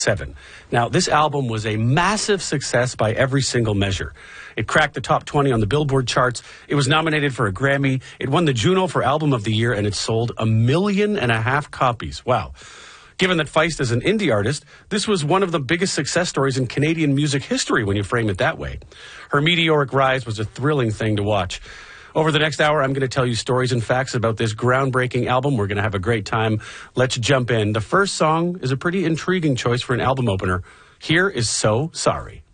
7. Now, this album was a massive success by every single measure. It cracked the top 20 on the Billboard charts. It was nominated for a Grammy. It won the Juno for Album of the Year, and it sold 1.5 million copies. Wow. Given that Feist is an indie artist, this was one of the biggest success stories in Canadian music history when you frame it that way. Her meteoric rise was a thrilling thing to watch. Over the next hour, I'm going to tell you stories and facts about this groundbreaking album. We're going to have a great time. Let's jump in. The first song is a pretty intriguing choice for an album opener. Here is So Sorry.